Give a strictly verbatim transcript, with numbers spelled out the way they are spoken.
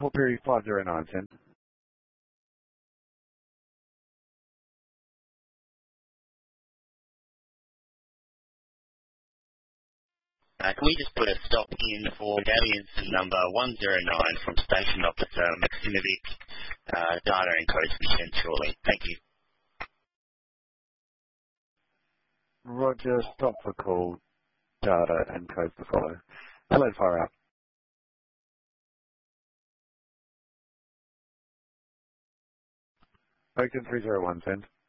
Port Perry five zero nine, send. Uh, can we just put a stop in for daily incident number one zero nine from Station Officer Maximovic, uh, data and codes be sent shortly. Thank you. Roger, stop for call, data and codes to follow. Hello, fire out. Oakton three zero one, send.